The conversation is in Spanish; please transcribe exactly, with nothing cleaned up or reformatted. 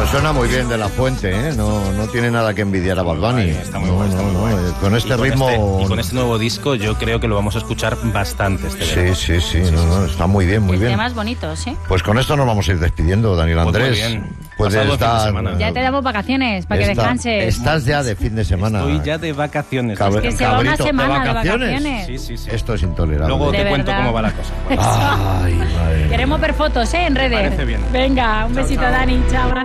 Pues suena muy bien de La Fuente, ¿eh? No, no tiene nada que envidiar a Bad Bunny. Está muy no, bueno, está no, muy no, bueno. eh, con este y con ritmo... Este, y con este nuevo disco yo creo que lo vamos a escuchar bastante este Sí, verano. sí, sí, no, no, está muy bien, muy Y bien. temas bonitos, ¿eh? Pues con esto nos vamos a ir despidiendo, Daniel Pues muy Andrés. bien. Puedes Pasado el fin de estar... semana. Ya te damos vacaciones para que Está- descanses. Estás ya de fin de semana. Estoy ya de vacaciones. Cab- que se va una cabrito, semana de vacaciones. vacaciones. Sí, sí, sí. Esto es intolerable. Luego De te cuento verdad. cómo va la cosa. Ay, madre mía. Queremos ver fotos, ¿eh? En redes. parece bien. Venga, un Chao, besito, chao. Dani. Chao, gracias.